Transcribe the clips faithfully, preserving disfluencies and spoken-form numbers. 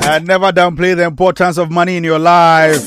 Uh, never downplay the importance of money in your life.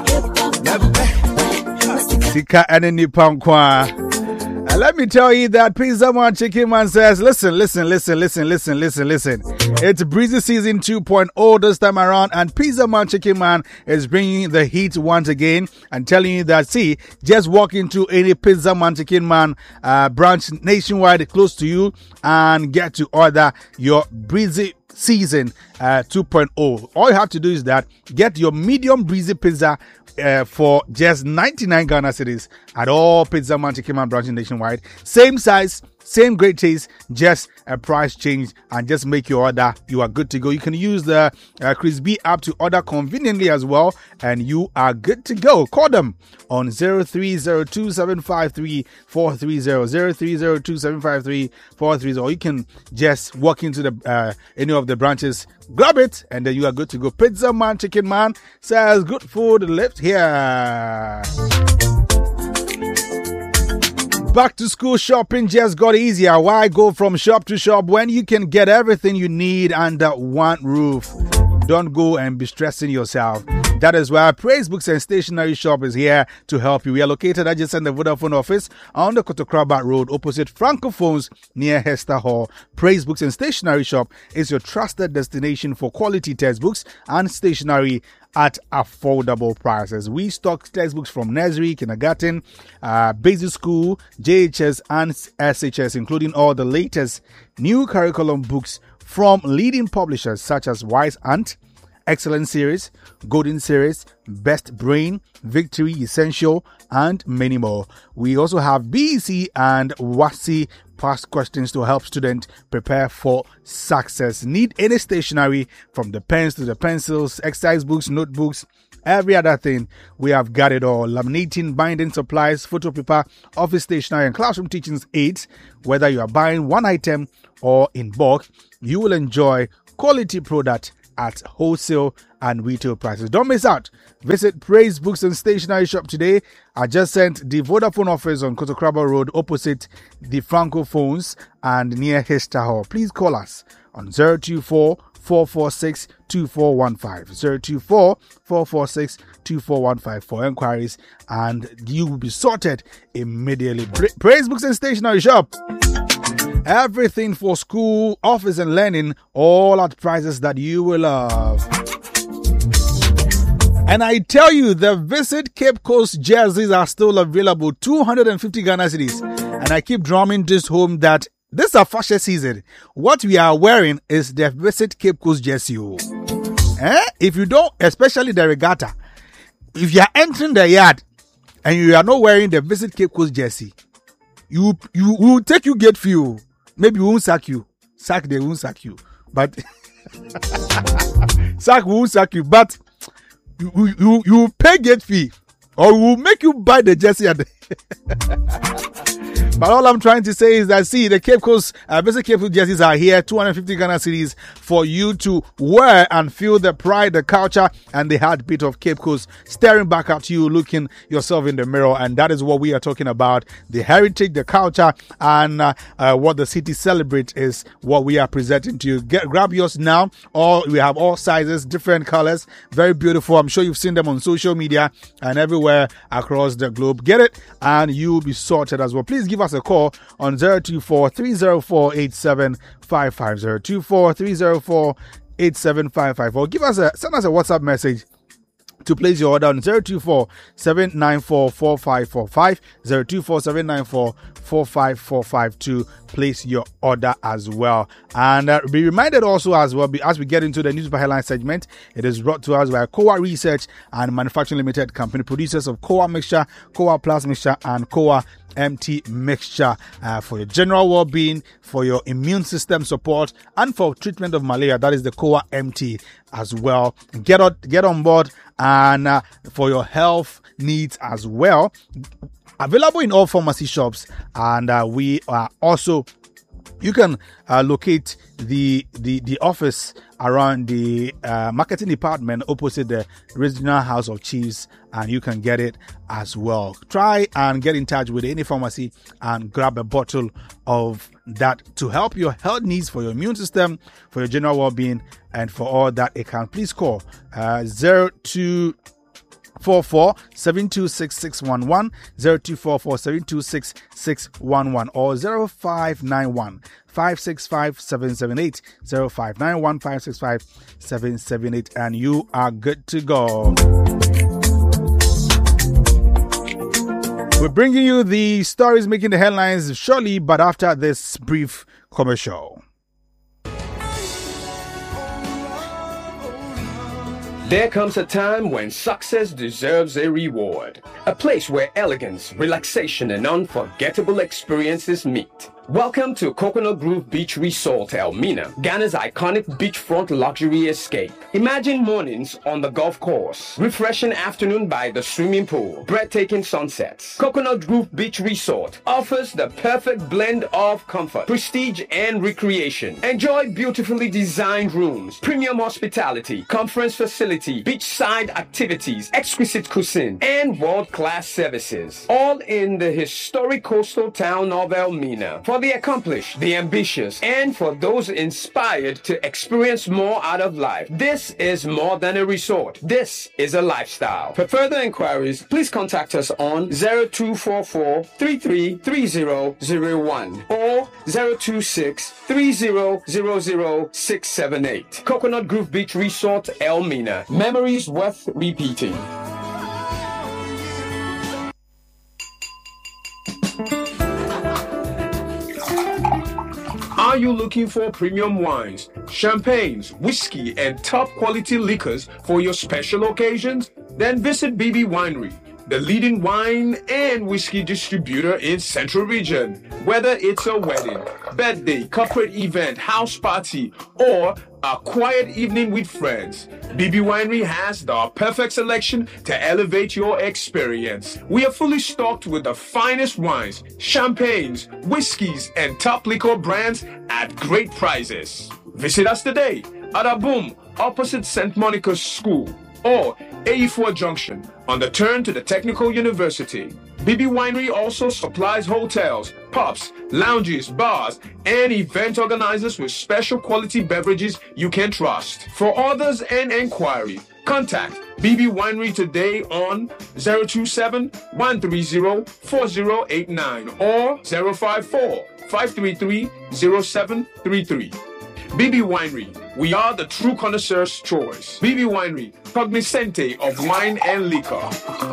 Sika eneni pankwa. Uh, let me tell you that Pizza Man Chicken Man says, listen, listen, listen, listen, listen, listen, listen. It's Breezy Season two point oh this time around, and Pizza Man Chicken Man is bringing the heat once again and telling you that, see, just walk into any Pizza Man Chicken Man uh, branch nationwide close to you and get to order your Breezy Season uh, two point oh. All you have to do is that get your medium breezy pizza uh, for just ninety-nine Ghana cedis at all Pizza Man Chicken Man branches nationwide. Same size, same great taste, just a price change, and just make your order. You are good to go. You can use the uh, Chris B app to order conveniently as well, and you are good to go. Call them on zero three zero two seven five three four three zero, zero three zero two seven five three four three zero, or you can just walk into the uh, any of the branches, grab it, and then you are good to go. Pizza Man Chicken Man says good food lives here. Back to school shopping just got easier. Why go from shop to shop when you can get everything you need under one roof? Don't go and be stressing yourself. That is why Praise Books and Stationery Shop is here to help you. We are located adjacent the Vodafone office on the Kotokrabat Road opposite Francophones near Hester Hall. Praise Books and Stationery Shop is your trusted destination for quality textbooks and stationery at affordable prices. We stock textbooks from nursery, kindergarten, uh, basic school, J H S and S H S, including all the latest new curriculum books from leading publishers such as Wise Ant, Excellent Series, Golden Series, Best Brain, Victory Essential, and many more. We also have B E C and W A S C past questions to help students prepare for success. Need any stationery from the pens to the pencils, exercise books, notebooks, every other thing, we have got it all. Laminating, binding supplies, photo paper, office stationery, and classroom teaching aids. Whether you are buying one item or in bulk, you will enjoy quality product at wholesale and retail prices. Don't miss out. Visit Praise Books and Stationery Shop today. I just sent the Vodafone office on Kotokraba Road opposite the Francophones and near Hester Hall. Please call us on zero two four, four four six, two four one five, zero two four, four four six, two four one five for inquiries, and you will be sorted immediately. Pra- Praise Books and Stationery Shop. Everything for school, office, and learning, all at prices that you will love. And I tell you, the Visit Cape Coast jerseys are still available, two hundred fifty Ghana cedis. And I keep drumming this home that this is a fashion season. What we are wearing is the Visit Cape Coast jersey. Eh? If you don't, especially the regatta, if you are entering the yard and you are not wearing the Visit Cape Coast jersey, you you will take you gate fee. Maybe we won't sack you. Sack, they won't sack you. But sack won't sack you. But you you you pay gate fee, or we'll make you buy the jersey at the But all I'm trying to say is that, see, the Cape Coast, uh, Visit Cape Coast jerseys are here, two hundred fifty Ghana cedis for you to wear and feel the pride, the culture, and the heartbeat of Cape Coast staring back at you, looking yourself in the mirror. And that is what we are talking about. The heritage, the culture, and uh, uh, what the city celebrates is what we are presenting to you. Get, grab yours now. All we have all sizes, different colors, very beautiful. I'm sure you've seen them on social media and everywhere across the globe. Get it, and you will be sorted as well. Please give us a call on zero two four, three zero four, eight seven five five, zero two four, three zero four, eight seven five five, or give us a send us a WhatsApp message to place your order on zero two four, seven nine four, four five four five, zero two four, seven nine four, four five four five to place your order as well. And uh, be reminded also as well, as we get into the newspaper headline segment, it is brought to us by Kowa Research and Manufacturing Limited Company, producers of Kowa Mixture, Kowa Plus Mixture, and Kowa M T Mixture, uh, for your general well-being, for your immune system support, and for treatment of malaria. That is the Kowa M T as well. Get on, get on board, and uh, for your health needs as well. Available in all pharmacy shops, and uh, we are also You can uh, locate the, the the office around the uh, marketing department opposite the Regional House of Chiefs, and you can get it as well. Try and get in touch with any pharmacy and grab a bottle of that to help your health needs for your immune system, for your general well-being, and for all that it can. Please call uh, zero two four four seven two six six one one, zero two four four seven two six six one one, or zero five nine one five six five seven seven eight, zero five nine one five six five seven seven eight, and you are good to go. We're bringing you the stories making the headlines shortly, but after this brief commercial. There comes a time when success deserves a reward. A place where elegance, relaxation, and unforgettable experiences meet. Welcome to Coconut Grove Beach Resort, Elmina, Ghana's iconic beachfront luxury escape. Imagine mornings on the golf course, refreshing afternoon by the swimming pool, breathtaking sunsets. Coconut Grove Beach Resort offers the perfect blend of comfort, prestige, and recreation. Enjoy beautifully designed rooms, premium hospitality, conference facility, beachside activities, exquisite cuisine, and world-class services. All in the historic coastal town of Elmina. For the accomplished, the ambitious, and for those inspired to experience more out of life, this is more than a resort. This is a lifestyle. For further inquiries, please contact us on zero two four four three three three zero zero one or zero two six three zero zero zero six seven eight. Coconut Grove Beach Resort, Elmina. Memories worth repeating. Are you looking for premium wines, champagnes, whiskey, and top quality liquors for your special occasions? Then visit B B Winery, the leading wine and whiskey distributor in Central Region. Whether it's a wedding, birthday, corporate event, house party, or a quiet evening with friends, B B Winery has the perfect selection to elevate your experience. We are fully stocked with the finest wines, champagnes, whiskeys, and top liquor brands at great prices. Visit us today at Aboom, opposite Saint Monica's School, or A E four Junction on the turn to the Technical University. B B Winery also supplies hotels, pubs, lounges, bars, and event organizers with special quality beverages you can trust. For orders and enquiry, contact B B Winery today on zero two seven one three zero four zero eight nine or zero five four five three three zero seven three three. B B Winery, we are the true connoisseur's choice. B B Winery, cognoscente of wine and liquor.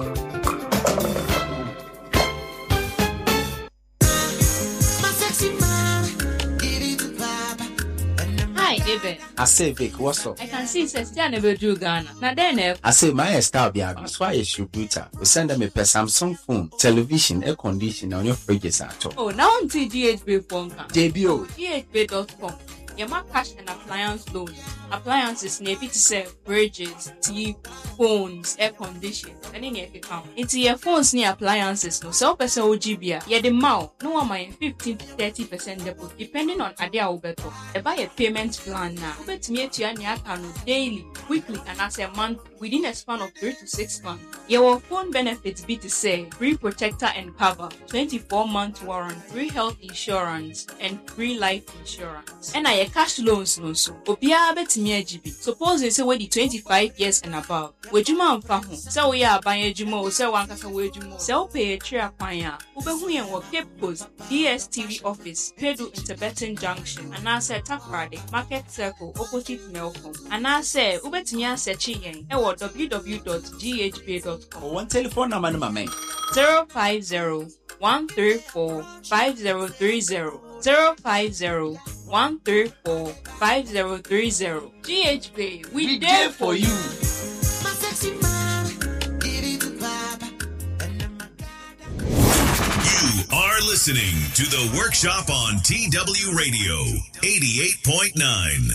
Hi, David. I say, Vic, what's up? I can see it's never do Ghana. Now then, I say, my style be that's why it's your computer. We send them a Samsung phone, television, air conditioner on your fridges at all. Oh, now on T G H B phone. J B O. G H B dot com. Your cash and appliance loan. Appliances near to say fridges, T V, phones, air conditioning, and in your account. Into your phones near appliances, no sell person O G B. Yeah, the mouth, no one my fifteen to thirty percent deposit, depending on Adia Ubeto. I buy a payment plan now. Ubet me to your account daily, weekly, and as a month within a span of three to six months. Your phone benefits be to say free protector and cover, twenty-four month warranty, free health insurance, and free life insurance. And I cash loans no so. Obia bet me G B. Suppose you say we the twenty-five years and above. Wejuma amfa ho. Say we are buying ejuma o say wan kasa wejuma. Say o pay a tray akwan a. Ubehu yen wo Cape Coast D S T V office, Pedu Interbetten Junction, and I say Takrade Market Circle opposite Melcom. And I say ubetimi asearch yen e wo w w w dot g h b dot com. One telephone number my man. zero five zero one three four five zero three zero. zero five zero one three four five zero three zero. G H B, we, we there for you. You are listening to The Workshop on T W Radio eighty-eight point nine.